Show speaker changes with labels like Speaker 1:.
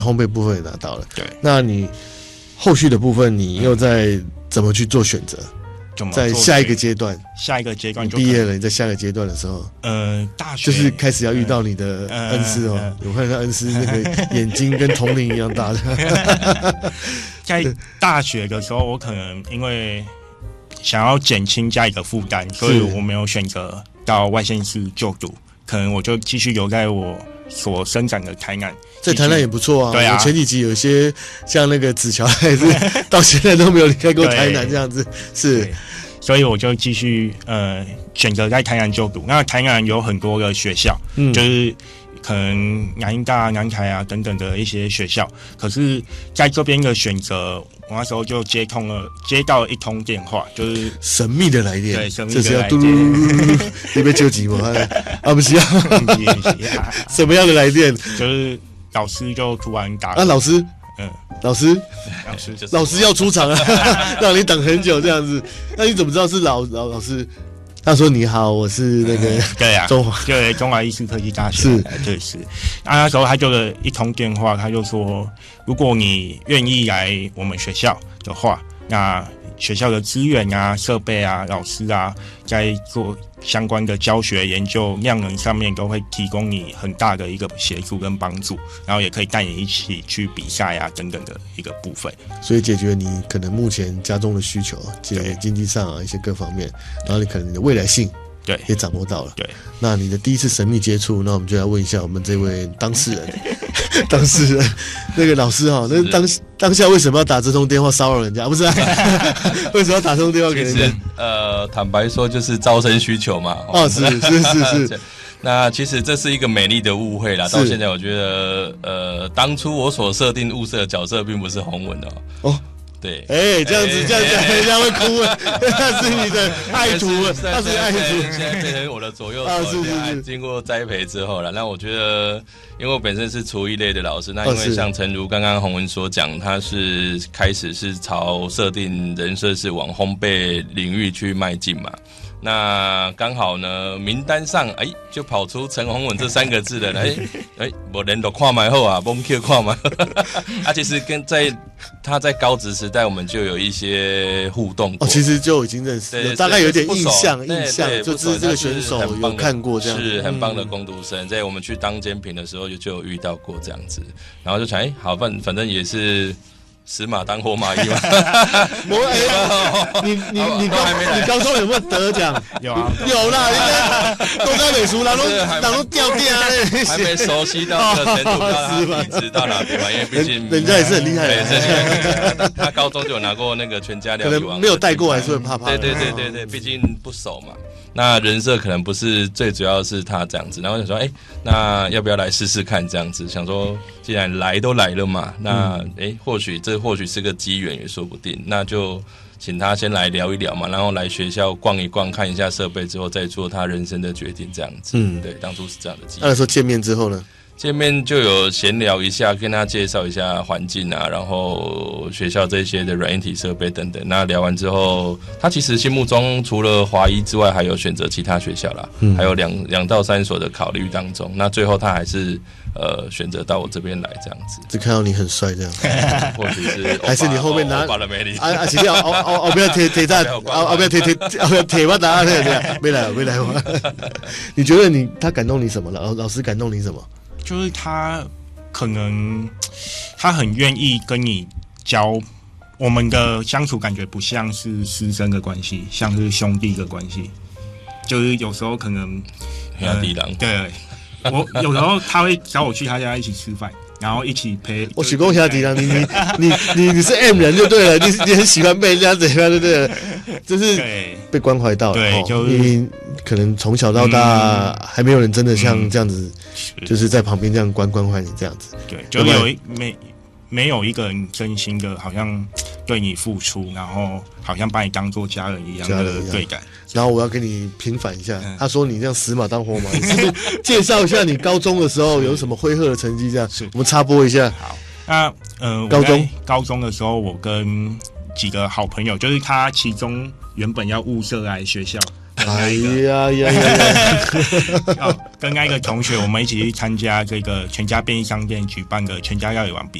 Speaker 1: 烘焙部分也拿到了。
Speaker 2: 对，
Speaker 1: 那你后续的部分，你又在怎么去做选择？在下一个阶段就毕业了，你在下一个阶段的时候，
Speaker 2: 大学
Speaker 1: 就是开始要遇到你的恩师哦。我看到恩师那个眼睛跟铜铃一样大的。
Speaker 2: 在大学的时候，我可能因为想要减轻家里的负担，所以我没有选择到外县市就读，可能我就继续留在我所生长的台南。
Speaker 1: 在台南也不错啊。
Speaker 2: 对啊，
Speaker 1: 我前几集有些像那个子乔还是到现在都没有离开过台南这样子，是。
Speaker 2: 所以我就继续选择在台南就读。那台南有很多的学校，就是可能南医大、南台啊等等的一些学校。可是在这边的选择，我那时候就接到了一通电话，就是
Speaker 1: 神秘的来电。
Speaker 2: 对，神秘的来电。
Speaker 1: 你被救急吗？啊，不是啊，什么样的来电？
Speaker 2: 就是老师就突然打
Speaker 1: 啊，老师要出场了，让你等很久这样子。那你怎么知道是老师？他说：“你好，我是那个
Speaker 2: 对啊，中华医师科技大学
Speaker 1: 是，
Speaker 2: 对是。那时候他就了一通电话，他就说，如果你愿意来我们学校的话，那学校的资源啊、设备啊、老师啊，在做相关的教学、研究、量能上面都会提供你很大的一个协助跟帮助，然后也可以带你一起去比赛啊等等的一个部分。
Speaker 1: 所以解决你可能目前家中的需求，经济上啊一些各方面，然后你可能你的未来性。”
Speaker 2: 对，
Speaker 1: 也掌握到了。
Speaker 2: 对，
Speaker 1: 那你的第一次神秘接触，那我们就来问一下我们这位当事人，那个老师哈，那当下为什么要打这通电话骚扰人家？不是、啊，为什么要打这通电话给人家？
Speaker 3: 坦白说就是招生需求嘛。
Speaker 1: 哦，是。
Speaker 3: 那其实这是一个美丽的误会啦。到现在我觉得，当初我所设定物色的角色并不是洪文哦。对，
Speaker 1: 这样子，人家会哭了，那是你的爱徒，那是爱徒，
Speaker 3: 现在变成我的左右手。是。经过栽培之后了，那我觉得，因为我本身是厨艺类的老师，那因为像诚如刚刚洪文所讲，他是开始是朝设定人设是往烘焙领域去迈进嘛。那刚好呢，名单上就跑出陈洪文这3个字的，我人都看买后啊，蒙 Q 看买。其实他在高职时代，我们就有一些互动过。
Speaker 1: 其实就已经认识，大概有点印象，就是这个选手有看过这样，
Speaker 3: 是很棒的工读生，在我们去当监评的时候就有遇到过这样子，然后就想好，反正也是。死马当活马医嘛。
Speaker 1: 你高中有没有得奖？
Speaker 2: 有啊，
Speaker 1: 有啦，都在美术，然后掉嘞，
Speaker 3: 还没熟悉到这个程度，到他知道哪边嘛？因为毕竟
Speaker 1: 人家也是很厉害的。
Speaker 3: 他高中就有拿过那个全家料理王，
Speaker 1: 可能没有带过还是会怕。
Speaker 3: 对，毕竟不熟嘛。那人设可能不是最主要是他这样子，然后想说，那要不要来试试看这样子？想说，既然来都来了嘛，那或许是个机缘也说不定，那就请他先来聊一聊嘛，然后来学校逛一逛，看一下设备之后，再做他人生的决定这样子。对，当初是这样的机会。
Speaker 1: 那时候见面之后呢？
Speaker 3: 见面就有闲聊一下，跟他介绍一下环境啊，然后学校这些的软硬体设备等等。那聊完之后，他其实心目中除了华医之外，还有选择其他学校啦，还有2到3所的考虑当中。那最后他还是选择到我这边来这样子。
Speaker 1: 只看到你很帅这样，
Speaker 3: 或许是
Speaker 1: 还是你后面拿
Speaker 3: 把了没力
Speaker 1: 其实不要贴在不要贴我答案没来。你觉得他感动你什么了？老师感动你什么？
Speaker 2: 就是他可能他很愿意跟你交，我们的相处感觉不像是师生的关系，像是兄弟的关系。就是有时候可能
Speaker 3: 兄弟郎，
Speaker 2: 对，我有时候他会找我去他家一起吃饭，然后一起陪。
Speaker 1: 我许过兄弟郎，你是 M 人就对了，你很喜欢被人家怎样，对不对？就是被关怀到了，
Speaker 2: 对，
Speaker 1: 你可能从小到大还没有人真的像这样子，就是在旁边这样关怀你这样子。
Speaker 2: 对，就没有一个人真心的，好像对你付出，然后好像把你当做家人一样的对待。
Speaker 1: 然后我要跟你平反一下，他说你这样死马当活马，你是不是介绍一下你高中的时候有什么辉煌的成绩？这样，我们插播一下。
Speaker 2: 好，那高中的时候，我跟几个好朋友，就是他其中原本要物色来学校。 跟那个同学我们一起去参加这个全家便利商店举办的全家料理王比